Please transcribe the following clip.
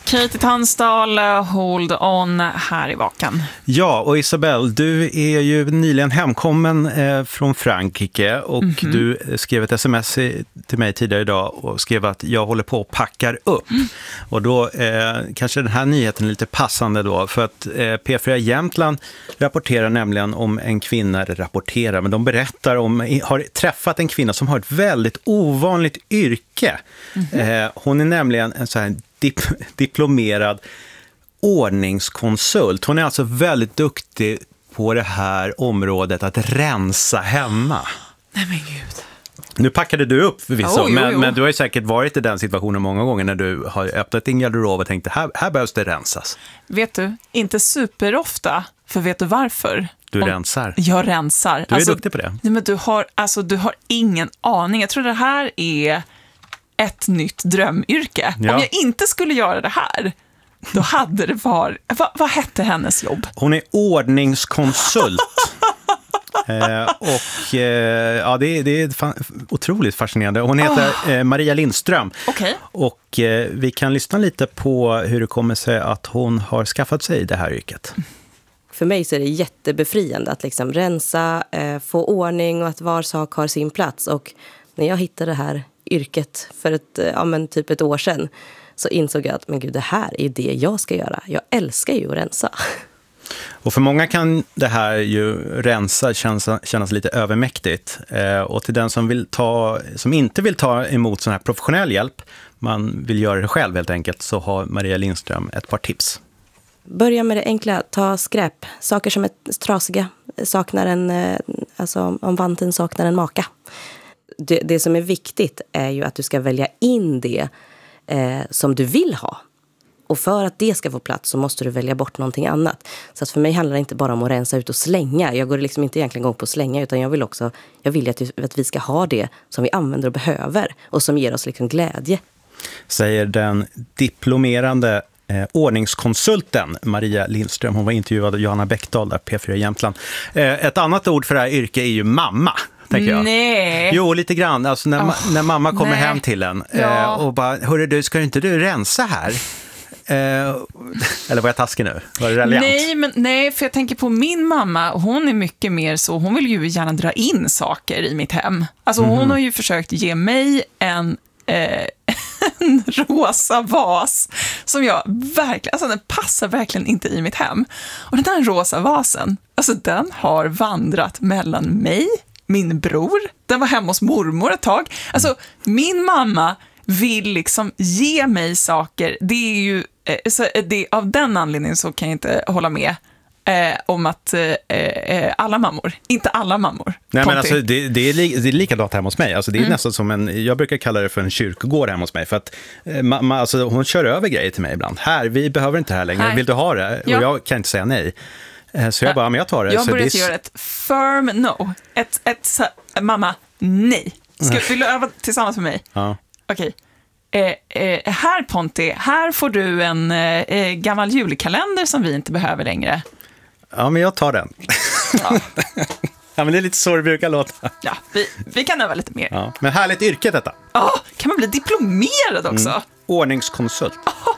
Katie Tunstall, Hold On här i Vakan. Ja, och Isabelle, du är ju nyligen hemkommen från Frankrike och du skrev ett sms till mig tidigare idag och skrev att jag håller på att packar upp. Och då kanske den här nyheten är lite passande då, för att P4 Jämtland rapporterar nämligen om en kvinna, men de berättar om, har träffat en kvinna som har ett väldigt ovanligt yrke. Hon är nämligen en så här diplomerad ordningskonsult. Hon är alltså väldigt duktig på det här området att rensa hemma. Nej men gud. Nu packade du upp förvisso, men du har ju säkert varit i den situationen många gånger när du har öppnat din garderob och tänkt här behövs det rensas. Vet du, inte superofta, för vet du varför? Du rensar. Jag rensar. Du är duktig på det. Nej, men du har ingen aning. Jag tror det här är ett nytt drömyrke. Ja. Om jag inte skulle göra det här, då hade det varit... Vad hette hennes jobb? Hon är ordningskonsult. Ja, det är otroligt fascinerande. Hon heter Maria Lindström. Okay. Och vi kan lyssna lite på hur det kommer sig att hon har skaffat sig det här yrket. För mig så är det jättebefriande att liksom rensa, få ordning och att var sak har sin plats. Och när jag hittade det här yrket för typ ett år sedan, så insåg jag att men gud, det här är det jag ska göra. Jag älskar ju att rensa. Och för många kan det här ju rensa kännas lite övermäktigt. Och till den som inte vill ta emot sån här professionell hjälp, man vill göra det själv helt enkelt, så har Maria Lindström ett par tips. Börja med det enkla, ta skräp. Saker som är trasiga, om vanten saknar en maka. Det som är viktigt är ju att du ska välja in det som du vill ha. Och för att det ska få plats så måste du välja bort någonting annat. Så att för mig handlar det inte bara om att rensa ut och slänga. Jag går liksom inte egentligen igång på att slänga, utan jag vill att vi ska ha det som vi använder och behöver och som ger oss liksom glädje. Säger den diplomerande ordningskonsulten Maria Lindström. Hon var intervjuad av Johanna Bäckdahl där, P4 Jämtland. Ett annat ord för det här yrke är ju mamma. Jag. Nej. Jo, lite grann. Alltså när mamma kommer hem till en och bara, hörru du, ska inte du rensa här? Eller var jag taskig nu? Var det reliant? Nej, för jag tänker på min mamma. Hon är mycket mer så, hon vill ju gärna dra in saker i mitt hem. Alltså hon har ju försökt ge mig en rosa vas som jag verkligen, alltså den passar verkligen inte i mitt hem. Och den där rosa vasen, alltså den har vandrat mellan mig, min bror, den var hemma hos mormor ett tag. Alltså min mamma vill liksom ge mig saker. Det är ju av den anledningen så kan jag inte hålla med om att alla mammor, inte alla mammor. Nej, men alltså, det är likadant hemma hos mig. Alltså, det är nästan som jag brukar kalla det för en kyrkogård hemma hos mig. För att alltså, hon kör över grejer till mig ibland. Här, vi behöver inte det här längre. Vill du ha det? Ja. Och jag kan inte säga nej. Så jag bara, men jag tar det. Jag började göra ett firm no. Mamma, nej. Vill du öva tillsammans med mig? Ja. Okej. Här Ponti, här får du en gammal julkalender som vi inte behöver längre. Ja, men jag tar den. Ja. Ja, men det är lite så det brukar låta. Ja, vi kan öva lite mer. Ja, men härligt yrke detta. Kan man bli diplomerad också? Ordningskonsult.